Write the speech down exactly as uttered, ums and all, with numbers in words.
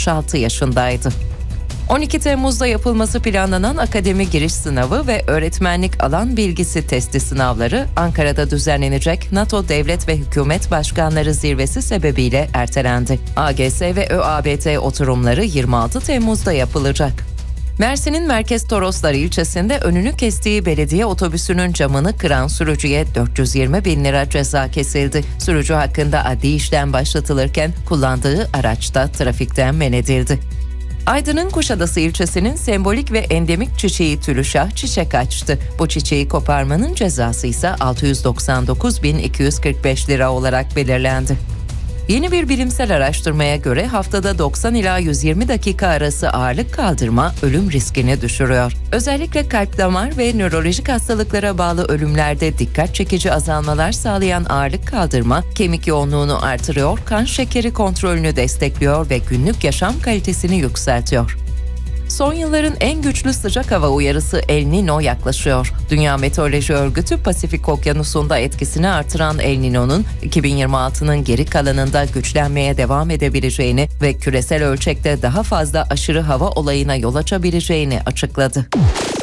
altmış altı yaşındaydı. on iki Temmuz'da yapılması planlanan akademi giriş sınavı ve öğretmenlik alan bilgisi testi sınavları Ankara'da düzenlenecek NATO Devlet ve Hükümet Başkanları Zirvesi sebebiyle ertelendi. A G S ve ÖABT oturumları yirmi altı Temmuz'da yapılacak. Mersin'in Merkez Toroslar ilçesinde önünü kestiği belediye otobüsünün camını kıran sürücüye dört yüz yirmi bin lira ceza kesildi. Sürücü hakkında adli işlem başlatılırken kullandığı araçta trafikten men edildi. Aydın'ın Kuşadası ilçesinin sembolik ve endemik çiçeği tülüşah çiçek açtı. Bu çiçeği koparmanın cezası ise altı yüz doksan dokuz bin iki yüz kırk beş lira olarak belirlendi. Yeni bir bilimsel araştırmaya göre haftada doksan ila yüz yirmi dakika arası ağırlık kaldırma ölüm riskini düşürüyor. Özellikle kalp damar ve nörolojik hastalıklara bağlı ölümlerde dikkat çekici azalmalar sağlayan ağırlık kaldırma, kemik yoğunluğunu artırıyor, kan şekeri kontrolünü destekliyor ve günlük yaşam kalitesini yükseltiyor. Son yılların en güçlü sıcak hava uyarısı El Niño yaklaşıyor. Dünya Meteoroloji Örgütü Pasifik Okyanusu'nda etkisini artıran El Niño'nun iki bin yirmi altının geri kalanında güçlenmeye devam edebileceğini ve küresel ölçekte daha fazla aşırı hava olayına yol açabileceğini açıkladı.